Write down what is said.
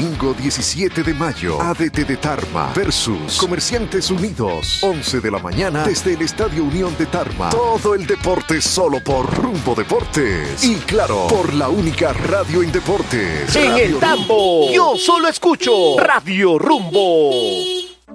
domingo 17 de mayo, ADT de Tarma versus Comerciantes Unidos, 11 de la mañana desde el Estadio Unión de Tarma. Todo el deporte solo por Rumbo Deportes. Y claro, por la única radio en deportes. En Radio el tambo, Rumbo. yo solo escucho Radio Rumbo.